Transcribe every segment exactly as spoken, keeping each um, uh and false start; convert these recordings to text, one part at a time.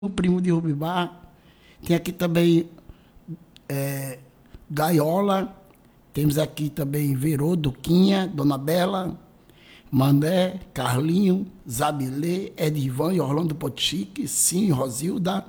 o primo de Rubimar. Tem aqui também é, Gaiola. Temos aqui também Verô, Duquinha, Dona Bela, Mané, Carlinho, Zabilê, Edivan e Orlando Pochique, Sim, Rosilda,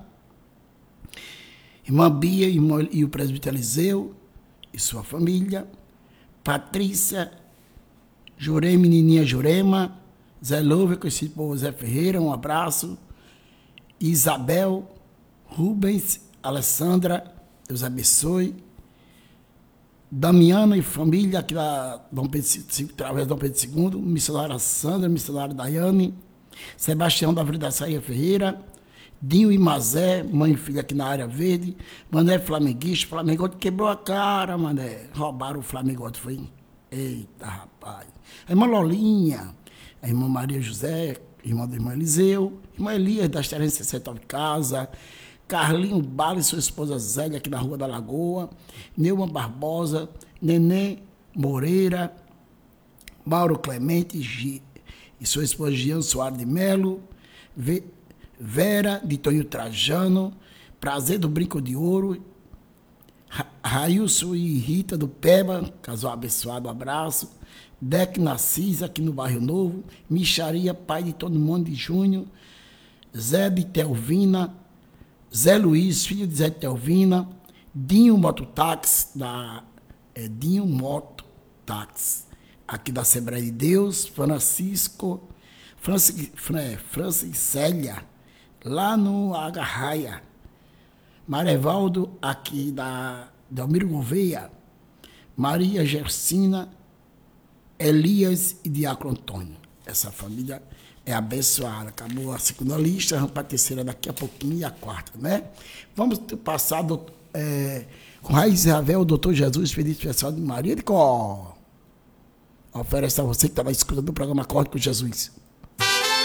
Irmã Bia irmã, e o presbítero Eliseu e sua família, Patrícia, Jurema, menininha Jurema, Zé Louva, conhecido por Zé Ferreira, um abraço, Isabel, Rubens, Alessandra, Deus abençoe, Damiana e família, aqui da Dom Pedro, através de Dom Pedro segundo, missionária Sandra, missionária Daiane, Sebastião da Vida Saia Ferreira, Dinho e Mazé, mãe e filha aqui na área verde, Mané Flamenguista, Flamengote quebrou a cara, Mané, roubaram o Flamengote, foi, eita rapaz, a irmã Lolinha, a irmã Maria José, irmã do irmão Eliseu, irmã Elias das trezentos e sessenta de casa, Carlinho Bala e sua esposa Zélia, aqui na Rua da Lagoa, Neumann Barbosa, Nenê Moreira, Mauro Clemente G, e sua esposa Jean Soares de Melo, v, Vera de Tonho Trajano, Prazer do Brinco de Ouro, Ra, Railson e Rita do Peba, casal abençoado, abraço, Deck Narcisa, aqui no Bairro Novo, Micharia, pai de todo mundo de Júnior, Zé de Telvina, Zé Luiz, filho de Zé de Telvina, Dinho Mototáxi, da é, Dinho Mototáxi, aqui da Assembleia de Deus, Francisco, Francis, Francis Célia, lá no Agarraia, Marevaldo, aqui da Delmiro Gouveia, Maria Gersina, Elias e Diácono Antônio. Essa família é abençoada. Acabou a segunda lista, vamos para a terceira daqui a pouquinho e a quarta, né? Vamos passar do, é, com Raiz Ravel, o doutor Jesus, pedido especial de Maria de Có. Oferece a você que estava escutando o programa Acorde com Jesus.